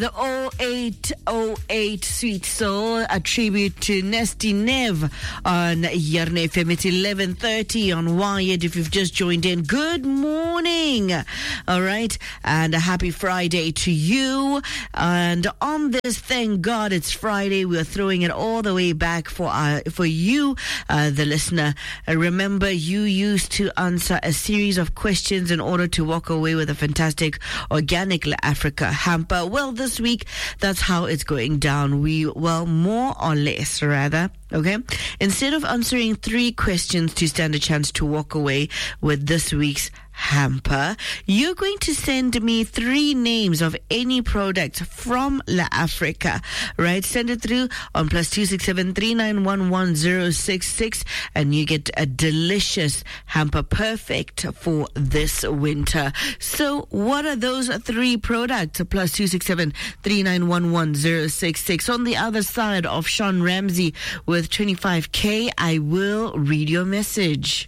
The 0808 Sweet Soul, a tribute to Nesty Nev on Yarn FM. It's 11:30 on Wired. If you've just joined in, good morning. All right. And a happy Friday to you. And on this, thank God it's Friday. We're throwing it all the way back for you, the listener. Remember, you used to answer a series of questions in order to walk away with a fantastic Organic La Africa hamper. Well, this week, that's how it's going down. More or less, rather. Okay? Instead of answering 3 questions to stand a chance to walk away with this week's hamper, you're going to send me 3 names of any product from La Africa, right? Send it through on +267 3911 066 and you get a delicious hamper, perfect for this winter. So what are those 3 products? +267 3911 066. On the other side of Sean Ramsey with 25K, I will read your message.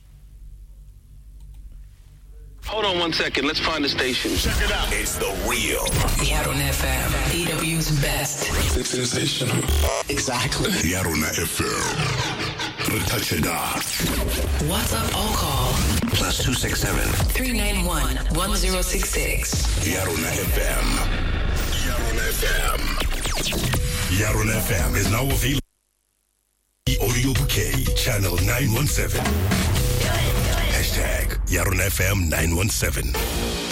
Hold on 1 second. Let's find the station. Check it out. It's the real Yarn FM, EW's best. It's sensational. Exactly. Yarn FM. Touch it out. WhatsApp or call +267 391 1066. Yarn FM. Yarn FM. Yarn FM is now available. Audio bouquet, channel 917. #Yarn FM 917.